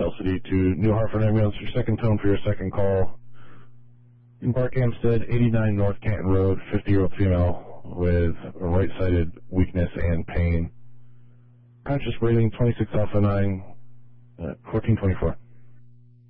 Del City to New Hartford Ambulance, your second tone for your second call. In Barkhamsted, 89 North Canton Road, 50-year-old female with right-sided weakness and pain. Conscious breathing, 26 alpha 9, 1424.